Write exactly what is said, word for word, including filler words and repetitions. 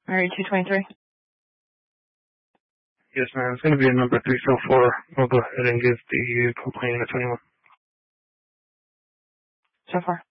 Mary two twenty-three. Yes, ma'am. It's going to be a number three oh four. We'll go ahead and give the complaint a twenty-one. So far.